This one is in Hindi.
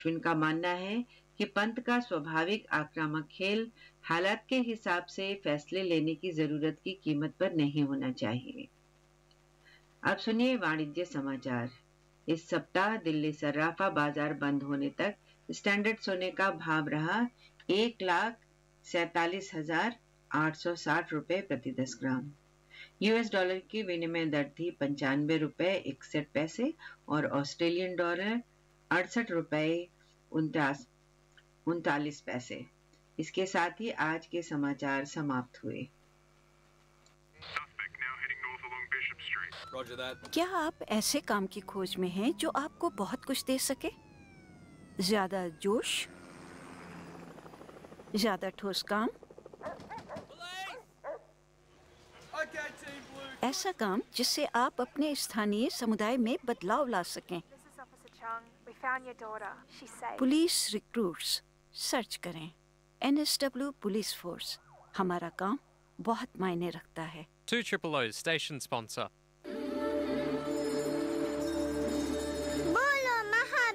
अश्विन का मानना है कि पंत का स्वाभाविक आक्रामक खेल हालात के हिसाब से फैसले लेने की जरूरत की कीमत पर नहीं होना चाहिए। अब सुनिए वाणिज्य समाचार। इस सप्ताह दिल्ली सर्राफा बाजार बंद होने तक स्टैंडर्ड सोने का भाव रहा 1,47,860 रुपए प्रति 10 ग्राम। यूएस डॉलर की विनिमय दर थी 95 रुपए 61 पैसे और ऑस्ट्रेलियन डॉलर 68 रुपए 39 पैसे। इसके साथ ही आज के समाचार समाप्त हुए। क्या आप ऐसे काम की खोज में हैं जो आपको बहुत कुछ दे सके? ज्यादा जोश, ज्यादा ठोस काम, ऐसा काम जिससे आप अपने स्थानीय समुदाय में बदलाव ला सकें। पुलिस रिक्रूट्स सर्च करें NSW पुलिस फोर्स। हमारा काम बहुत मायने रखता है। 200 station sponsor.